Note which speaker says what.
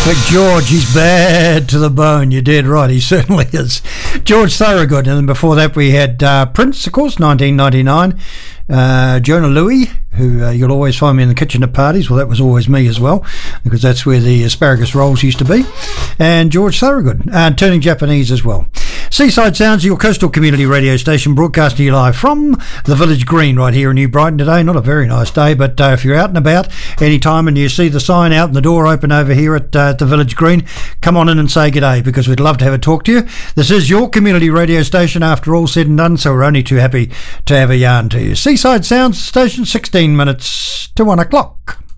Speaker 1: Classic George, he's bad to the bone. You're dead right, he certainly is. George Thorogood, and then before that we had Prince, of course, 1999. Jonah Louie, who you'll always find me in the kitchen at parties. Well, that was always me as well, because that's where the asparagus rolls used to be. And George Thorogood, turning Japanese as well. Seaside Sounds, your coastal community radio station, broadcasting you live from the Village Green right here in New Brighton today. Not a very nice day, but if you're out and about any time and you see the sign out and the door open over here at the Village Green, come on in and say g'day, because we'd love to have a talk to you. This is your community radio station after all said and done, so we're only too happy to have a yarn to you. Seaside Sounds station, 16 minutes to 1 o'clock.